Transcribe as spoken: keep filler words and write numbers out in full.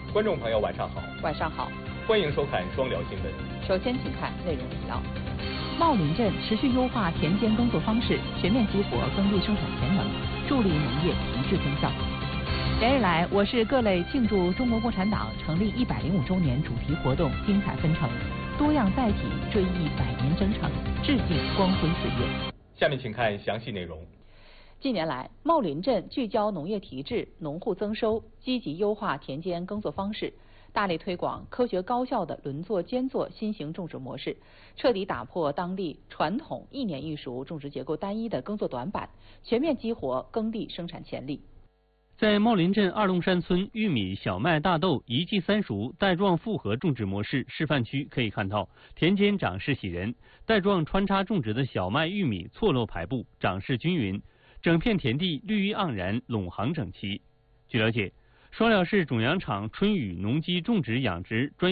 观众朋友，晚上好。 晚上好， 欢迎收看双聊新闻。 首先，请看内容提要：茂林镇持续优化田间耕作方式，全面激活耕地生产潜能，助力农业提质增效。连日来，我市各类庆祝中国共产党成立一百零五周年主题活动精彩纷呈，多样载体追忆百年征程，致敬光辉岁月。 下面请看详细内容。 近年来，茂林镇聚焦农业提质、农户增收，积极优化田间耕作方式，大力推广科学高效的轮作间作新型种植模式，彻底打破当地传统一年一熟、种植结构单一的耕作短板，全面激活耕地生产潜力。 在茂林镇二龙山村玉米、小麦、大豆一季三熟带状复合种植模式示范区可以看到，田间长势喜人，带状穿插种植的小麦、玉米错落排布，长势均匀，整片田地绿意盎然，垄行整齐。据了解，双辽市种养场春雨农机种植养殖专